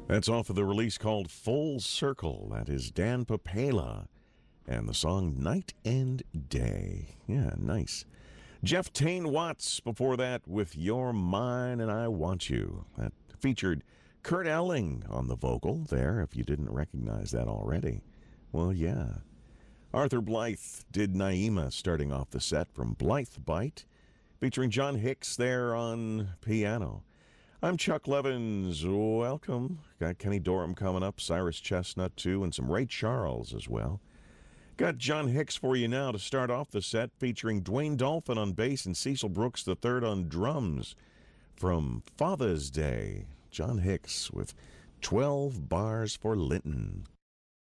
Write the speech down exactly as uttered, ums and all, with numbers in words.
That's off of the release called Full Circle. That is Dan Papela and the song Night and Day. Yeah, nice. Jeff Tain Watts before that with You're Mine and I Want You. That featured Kurt Elling on the vocal there, if you didn't recognize that already. Well, yeah. Arthur Blythe did Naima starting off the set from Blythe Bite, featuring John Hicks there on piano. I'm Chuck Levins. Welcome. Got Kenny Dorham coming up, Cyrus Chestnut too, and some Ray Charles as well. Got John Hicks for you now to start off the set, featuring Dwayne Dolphin on bass and Cecil Brooks the third on drums. From Father's Day, John Hicks with twelve Bars for Linton.